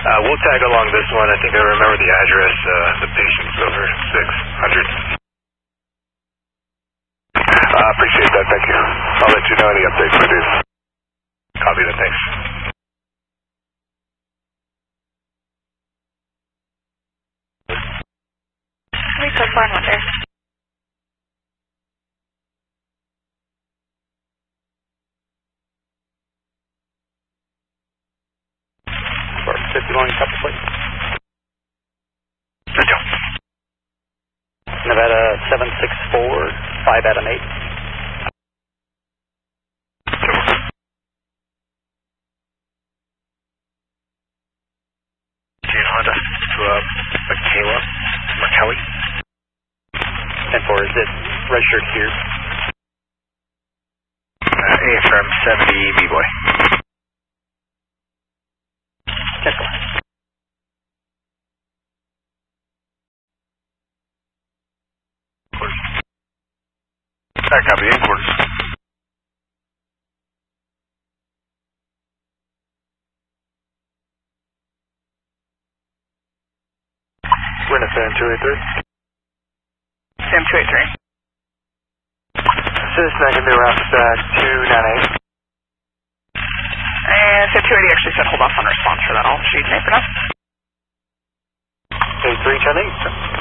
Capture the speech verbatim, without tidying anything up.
Uh, we'll tag along this one. I think I remember the address. Uh, the patient's over six hundred. Uh, appreciate that, thank you. I'll let you know any updates I do. Copy that, thanks. We took one wonder. fifty-one, copy, please. Roger. Nevada seven six four, five Adam eight. Jane Honda to uh, Michaela, McKelly. ten four, is it registered here? Uh, A F M seventy, B-Boy. ten four. I copy, in quarters. We're in a Sam two eight three. Sam two eight three. This is negative Rapid two nine eight. And Sam two eighty actually said hold off on response for that. I'll shoot tape for now. eight three ten eight.